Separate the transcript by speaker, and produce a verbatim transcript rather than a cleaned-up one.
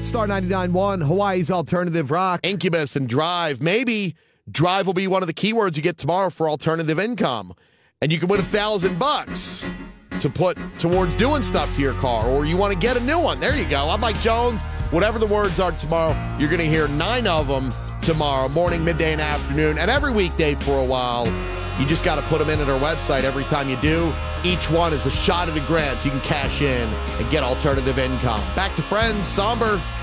Speaker 1: Star ninety-nine point one, Hawaii's Alternative Rock.
Speaker 2: Incubus and Drive. Maybe Drive will be one of the keywords you get tomorrow for alternative income. And you can win a thousand bucks to put towards doing stuff to your car, or you want to get a new one. There you go. I'm Mike Jones. Whatever the words are tomorrow, you're going to hear nine of them tomorrow, morning, midday, and afternoon, and every weekday for a while. You just got to put them in at our website. Every time you do, each one is a shot at a grand, so you can cash in and get alternative income. Back to Friends, Somber.